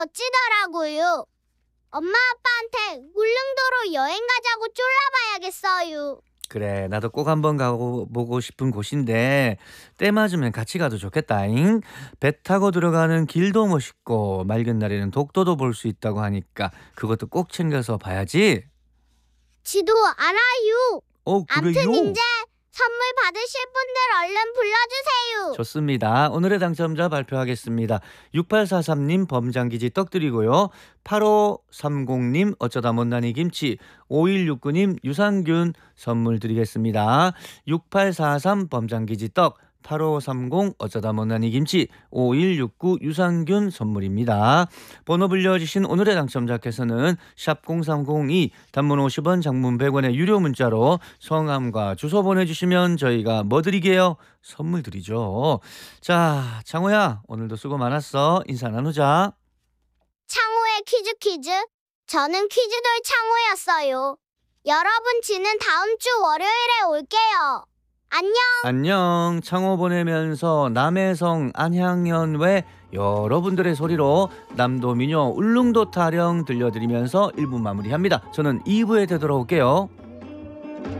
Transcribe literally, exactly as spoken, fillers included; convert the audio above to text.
멋지더라고요. 엄마 아빠한테 울릉도로 여행 가자고 쫄라봐야겠어요. 그래, 나도 꼭 한번 가보고 싶은 곳인데 때 맞으면 같이 가도 좋겠다잉. 배 타고 들어가는 길도 멋있고 맑은 날에는 독도도 볼 수 있다고 하니까 그것도 꼭 챙겨서 봐야지. 지도 알아요. 어, 암튼 그래요? 이제 선물 받으실 분들 얼른 불러주세요. 좋습니다. 오늘의 당첨자 발표하겠습니다. 육팔사삼님 범장기지 떡 드리고요. 팔오삼공님 어쩌다 못난이 김치, 오일육구님 유산균 선물 드리겠습니다. 육팔사삼 범장기지 떡, 팔오삼공 어쩌다 못난이 김치, 오일육구 유산균 선물입니다. 번호 불려주신 오늘의 당첨자께서는 샵 공삼공이 단문 오십 원 장문 백 원의 유료 문자로 성함과 주소 보내주시면 저희가 뭐 드리게요? 선물 드리죠. 자, 창호야, 오늘도 수고 많았어. 인사 나누자. 창호의 퀴즈 퀴즈. 저는 퀴즈돌 창호였어요. 여러분 지는 다음 주 월요일에 올게요. 안녕. 안녕. 창호 보내면서 남해성 안향연 외 여러분들의 소리로 남도 민요 울릉도 타령 들려드리면서 일 부 마무리합니다. 저는 이 부에 되돌아올게요.